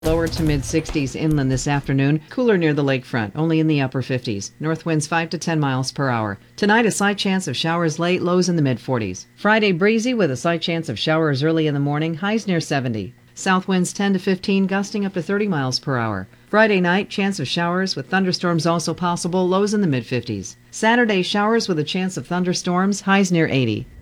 Lower to mid-60s inland this afternoon. Cooler near the lakefront, only in the upper 50s. North winds 5 to 10 miles per hour. Tonight, a slight chance of showers late, lows in the mid-40s. Friday, breezy with a slight chance of showers early in the morning, highs near 70. South winds 10 to 15, gusting up to 30 miles per hour. Friday night, chance of showers with thunderstorms also possible, lows in the mid-50s. Saturday, showers with a chance of thunderstorms, highs near 80.